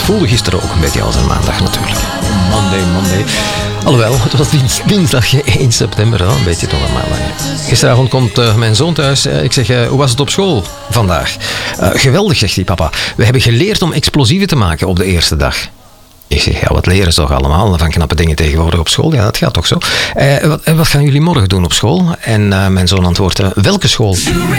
voelde gisteren ook een beetje als een maandag natuurlijk. Monday. Alhoewel, het was dinsdag 1 september, wel een beetje toch een maandag. Gisteravond komt mijn zoon thuis. Ik zeg, hoe was het op school vandaag? Geweldig, zegt hij, papa. We hebben geleerd om explosieven te maken op de eerste dag. Ik zeg, ja, wat leren ze toch allemaal van knappe dingen tegenwoordig op school? Ja, dat gaat toch zo. Wat gaan jullie morgen doen op school? En mijn zoon antwoordt, welke school?